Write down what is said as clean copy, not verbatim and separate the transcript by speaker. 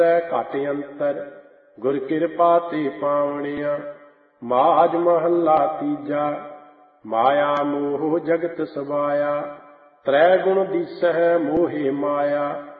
Speaker 1: ਘਟ ਅੰਤਰ ਗੁਰ ਕਿਰਪਾ ਤੇ ਪਾਵਣਿਆ। ਮਾਝ ਮਹੱਲਾ ਤੀਜਾ। ਮਾਇਆ ਮੋਹ ਜਗਤ ਸਵਾਇਆ, ਤ੍ਰੈ ਗੁਣ ਦੀਸਹਿ ਮੋਹਿ ਮਾਇਆ।